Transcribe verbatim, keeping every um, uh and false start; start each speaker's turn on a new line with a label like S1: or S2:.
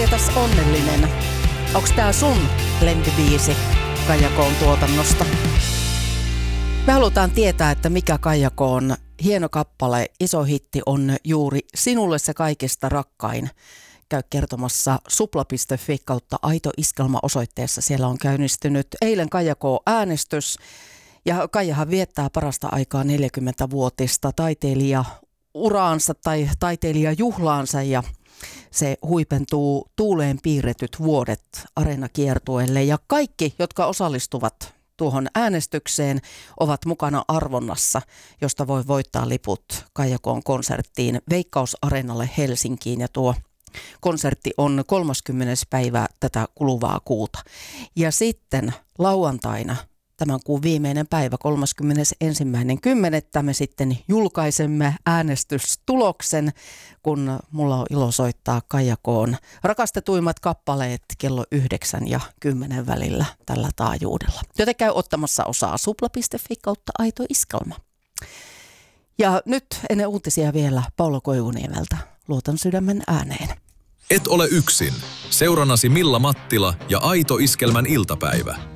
S1: Tietäs onnellinen. Onks tää sun lempibiisi Kaija K:n tuotannosta? Me halutaan tietää, että mikä Kaija K:n hieno kappale, iso hitti on juuri sinulle se kaikista rakkain. Käy kertomassa supla piste fi kautta Aito Iskelma osoitteessa. Siellä on käynnistynyt eilen Kaija K-äänestys. Ja Kaijahan viettää parasta aikaa neljäkymmenvuotista taiteilijauraansa tai taiteilijajuhlaansa ja se huipentuu tuuleen piirretyt vuodet areenakiertueelle ja kaikki, jotka osallistuvat tuohon äänestykseen, ovat mukana arvonnassa, josta voi voittaa liput Kaija K:n konserttiin Veikkaus-areenalle Helsinkiin ja tuo konsertti on kolmaskymmenes päivä tätä kuluvaa kuuta. Ja sitten lauantaina tämän kuun viimeinen päivä, kolmaskymmenesensimmäinen kymmenettä me sitten julkaisemme äänestystuloksen, kun mulla on ilo soittaa Kaija K:n rakastetuimmat kappaleet kello yhdeksän ja kymmenen välillä tällä taajuudella. Joten käy ottamassa osaa supla piste fi kautta Aito Iskelma. Ja nyt ennen uutisia vielä Paula Koivuniemeltä. Luotan sydämen ääneen.
S2: Et ole yksin. Seurannasi Milla Mattila ja Aito Iskelmän iltapäivä.